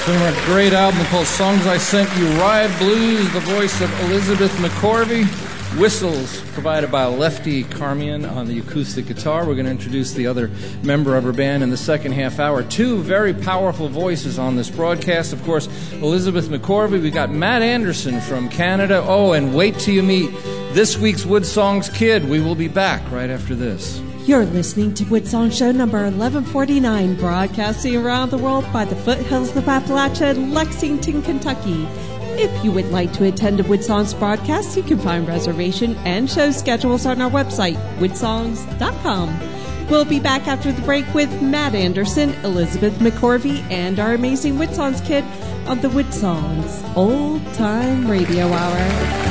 From a great album called Songs I Sent You, Riot Blues, the voice of Elizabeth McCorvey. Whistles provided by Lefty Carmian on the acoustic guitar. We're going to introduce the other member of her band in the second half hour. Two very powerful voices on this broadcast. Of course, Elizabeth McCorvey. We got Matt Anderson from Canada. Oh, and wait till you meet this week's Woodsongs Kid. We will be back right after this. You're listening to Woodsong Show number 1149, broadcasting around the world by the foothills of Appalachia, Lexington, Kentucky. If you would like to attend a Woodsongs broadcast, you can find reservation and show schedules on our website, woodsongs.com. We'll be back after the break with Matt Anderson, Elizabeth McCorvey, and our amazing Woodsongs Kid on the Woodsongs Old Time Radio Hour.